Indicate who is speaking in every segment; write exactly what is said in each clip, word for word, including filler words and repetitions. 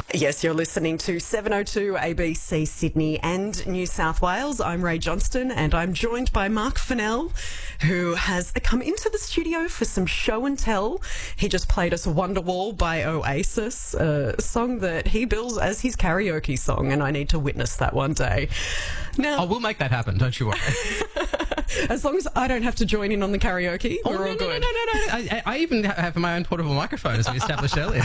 Speaker 1: Yes, you're listening to seven oh two A B C Sydney and New South Wales. I'm Ray Johnston and I'm joined by Mark Fennell, who has come into the studio for some show and tell. He just played us Wonderwall by Oasis, a song that he bills as his karaoke song, and I need to witness that one day. Now,
Speaker 2: I will make that happen, don't you worry.
Speaker 1: As long as I don't have to join in on the karaoke,
Speaker 2: oh,
Speaker 1: we're
Speaker 2: no,
Speaker 1: all
Speaker 2: no,
Speaker 1: good.
Speaker 2: No, no, no, no. I, I even have my own portable microphone, as we established earlier.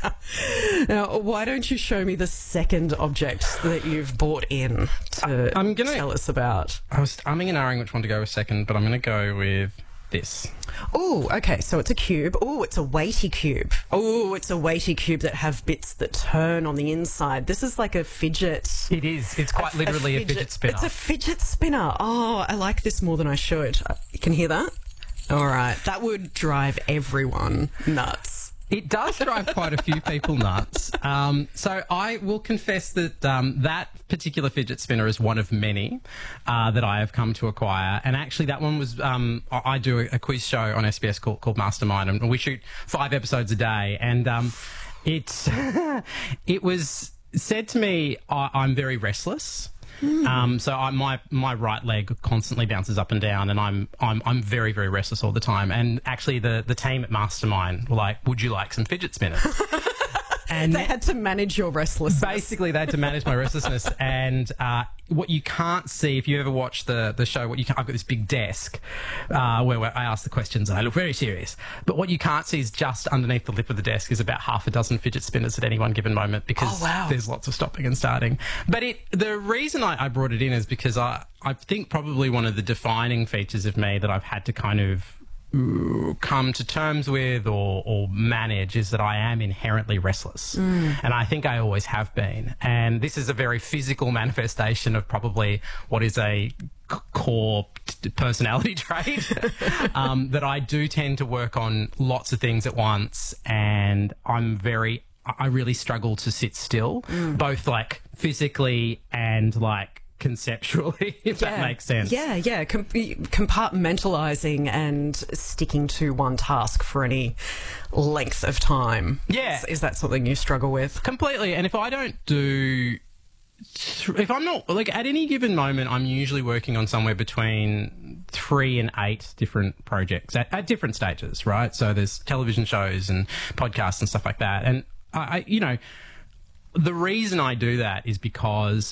Speaker 1: Now, why don't you show me the second object that you've brought in to
Speaker 2: I'm gonna,
Speaker 1: tell us about?
Speaker 2: I was umming and ahhing which one to go with second, but I'm going to go with this.
Speaker 1: Oh, okay, so it's a cube. Oh, it's a weighty cube. Oh, it's a weighty cube that have bits that turn on the inside. This is like a fidget.
Speaker 2: It is. It's quite a, literally a fidget, a fidget spinner.
Speaker 1: It's a fidget spinner. Oh, I like this more than I should. You can hear that? All right. That would drive everyone nuts.
Speaker 2: It does drive quite a few people nuts. Um, so I will confess that um, that particular fidget spinner is one of many uh, that I have come to acquire. And actually that one was, um, I do a, a quiz show on S B S called, called Mastermind, and we shoot five episodes a day. And um, it, it was said to me, I, I'm very restless. Mm. Um, so I, my my right leg constantly bounces up and down, and I'm I'm I'm very very restless all the time. And actually, the the team at Mastermind were like, "Would you like some fidget spinners?"
Speaker 1: And they had to manage your restlessness.
Speaker 2: Basically, they had to manage my restlessness. And uh, what you can't see, if you ever watch the the show, what you can, I've got this big desk uh, where, where I ask the questions and I look very serious. But what you can't see is just underneath the lip of the desk is about half a dozen fidget spinners at any one given moment, because
Speaker 1: oh, wow.
Speaker 2: there's lots of stopping and starting. But it the reason I, I brought it in is because I, I think probably one of the defining features of me that I've had to kind of come to terms with or, or manage is that I am inherently restless. Mm. And I think I always have been. And this is a very physical manifestation of probably what is a core personality trait um, that I do tend to work on lots of things at once, and I'm very I really struggle to sit still, mm. both like physically and like conceptually, if
Speaker 1: yeah.
Speaker 2: that makes sense.
Speaker 1: Yeah, yeah. Com- compartmentalizing and sticking to one task for any length of time.
Speaker 2: Yeah.
Speaker 1: Is, is that something you struggle with?
Speaker 2: Completely. And if I don't do... If I'm not... Like, at any given moment, I'm usually working on somewhere between three and eight different projects at, at different stages, right? So there's television shows and podcasts and stuff like that. And, I, I you know... The reason I do that is because